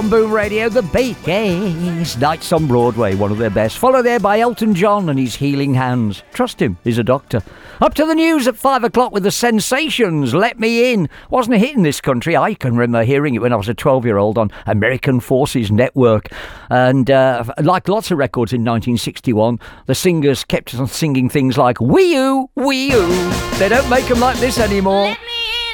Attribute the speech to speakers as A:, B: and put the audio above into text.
A: On Boom Radio, the Bee Gees. Nights on Broadway, one of their best. Followed there by Elton John and his Healing Hands. Trust him, he's a doctor. Up to the news at 5 o'clock with the Sensations. Let Me In. Wasn't a hit in this country. I can remember hearing it when I was a 12-year-old on American Forces Network. And like lots of records in 1961, the singers kept on singing things like Wee-oo, Wee-oo. They don't make them like this anymore.